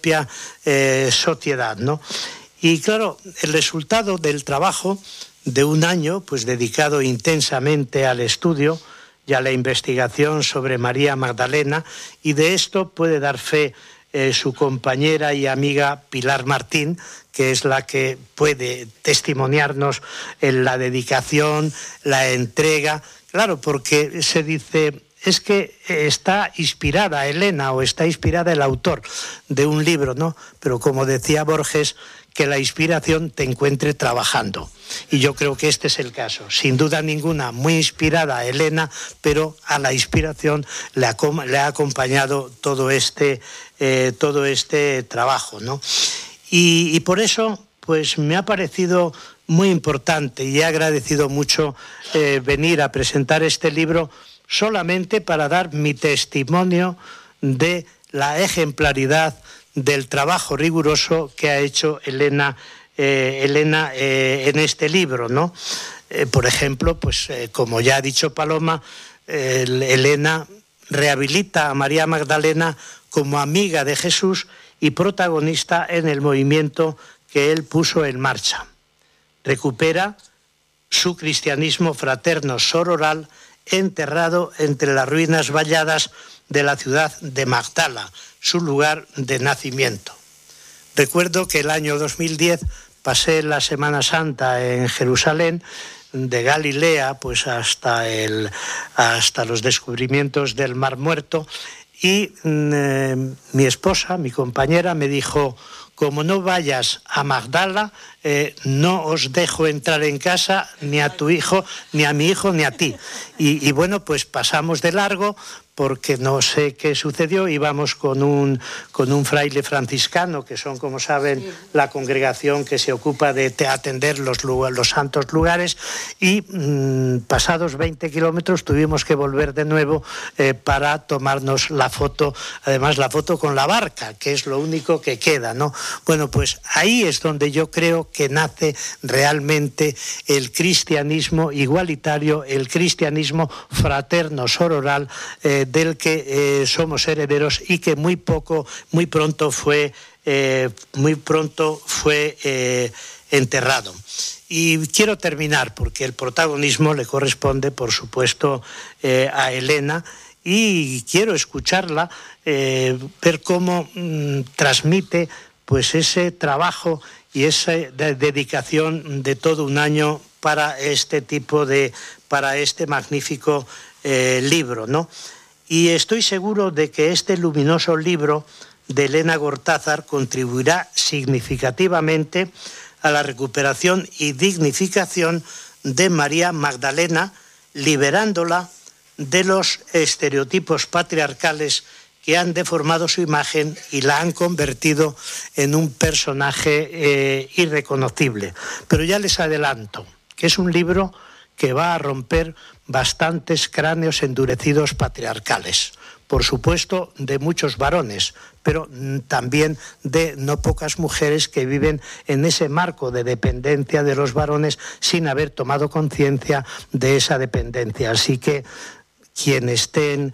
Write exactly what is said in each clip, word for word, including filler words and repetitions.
propia eh, sociedad, ¿no? Y claro, el resultado del trabajo de un año, pues dedicado intensamente al estudio y a la investigación sobre María Magdalena, y de esto puede dar fe eh, su compañera y amiga Pilar Martín, que es la que puede testimoniarnos en la dedicación, la entrega. Claro, porque se dice, es que está inspirada Elena o está inspirada el autor de un libro, ¿no? Pero como decía Borges, que la inspiración te encuentre trabajando. Y yo creo que este es el caso. Sin duda ninguna, muy inspirada Elena, pero a la inspiración le ha, le ha acompañado todo este, eh, todo este trabajo, ¿no? Y, y por eso, pues me ha parecido muy importante y he agradecido mucho eh, venir a presentar este libro solamente para dar mi testimonio de la ejemplaridad del trabajo riguroso que ha hecho Elena, eh, Elena eh, en este libro, ¿no? Eh, por ejemplo, pues eh, como ya ha dicho Paloma, eh, Elena rehabilita a María Magdalena como amiga de Jesús y protagonista en el movimiento que él puso en marcha. Recupera su cristianismo fraterno sororal enterrado entre las ruinas valladas de la ciudad de Magdala, su lugar de nacimiento. Recuerdo que el año dos mil diez pasé la Semana Santa en Jerusalén, de Galilea pues hasta, el, hasta los descubrimientos del Mar Muerto, y eh, mi esposa, mi compañera, me dijo: como no vayas a Magdala, eh, no os dejo entrar en casa ni a tu hijo, ni a mi hijo, ni a ti. Y, y bueno, pues pasamos de largo, porque no sé qué sucedió. Íbamos con un, con un fraile franciscano, que son, como saben, sí, la congregación que se ocupa de atender los, los santos lugares, y mmm, pasados veinte kilómetros tuvimos que volver de nuevo eh, para tomarnos la foto, además la foto con la barca, que es lo único que queda, ¿no? Bueno, pues ahí es donde yo creo que nace realmente el cristianismo igualitario, el cristianismo fraterno sororal, eh, del que eh, somos herederos y que muy poco, muy pronto fue, eh, muy pronto fue eh, enterrado. Y quiero terminar, porque el protagonismo le corresponde, por supuesto, eh, a Elena, y quiero escucharla, eh, ver cómo mmm, transmite pues ese trabajo y esa de dedicación de todo un año para este tipo de, para este magnífico eh, libro, ¿no? Y estoy seguro de que este luminoso libro de Elena Gortázar contribuirá significativamente a la recuperación y dignificación de María Magdalena, liberándola de los estereotipos patriarcales que han deformado su imagen y la han convertido en un personaje eh, irreconocible. Pero ya les adelanto que es un libro que va a romper bastantes cráneos endurecidos patriarcales, por supuesto de muchos varones, pero también de no pocas mujeres que viven en ese marco de dependencia de los varones sin haber tomado conciencia de esa dependencia. Así que quienes estén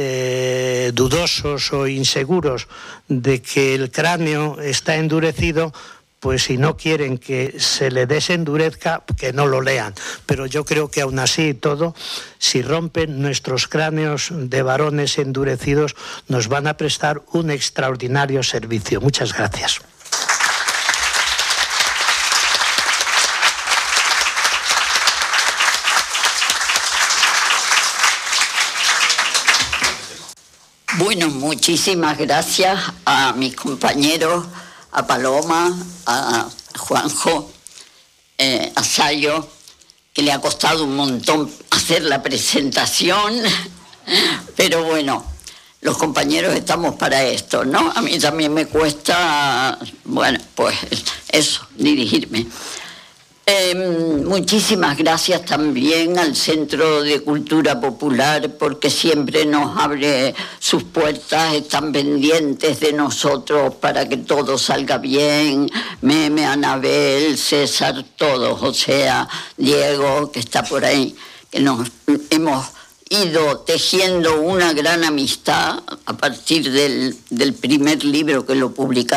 eh, dudosos o inseguros de que el cráneo está endurecido, pues si no quieren que se le desendurezca, que no lo lean. Pero yo creo que aún así y todo, si rompen nuestros cráneos de varones endurecidos, nos van a prestar un extraordinario servicio. Muchas gracias. Bueno, muchísimas gracias a mis compañeros, a Paloma, a Juanjo, eh, a Sayo, que le ha costado un montón hacer la presentación, pero bueno, los compañeros estamos para esto, ¿no? A mí también me cuesta, bueno, pues eso, dirigirme. Eh, muchísimas gracias también al Centro de Cultura Popular, porque siempre nos abre sus puertas, están pendientes de nosotros para que todo salga bien. Meme, Anabel, César, todos, o sea, Diego, que está por ahí, que nos hemos ido tejiendo una gran amistad a partir del, del primer libro que lo publicamos.